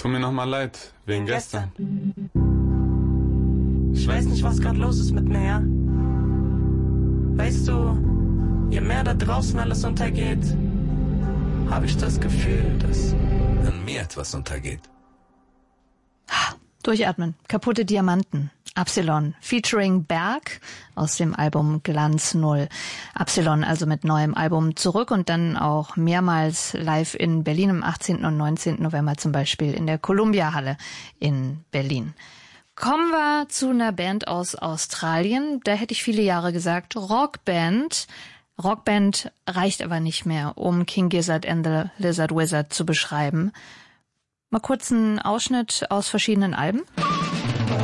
Tu mir nochmal leid, wegen gestern. Ich weiß nicht, was gerade los ist mit mir, ja? Weißt du, je mehr da draußen alles untergeht, habe ich das Gefühl, dass an mir etwas untergeht. Durchatmen. Kaputte Diamanten. Absilon featuring Berg aus dem Album Glanz Null. Absilon also mit neuem Album zurück und dann auch mehrmals live in Berlin am 18. und 19. November zum Beispiel in der Columbia-Halle in Berlin. Kommen wir zu einer Band aus Australien. Da hätte ich viele Jahre gesagt Rockband. Rockband reicht aber nicht mehr, um King Gizzard and the Lizard Wizard zu beschreiben. Mal kurz einen Ausschnitt aus verschiedenen Alben.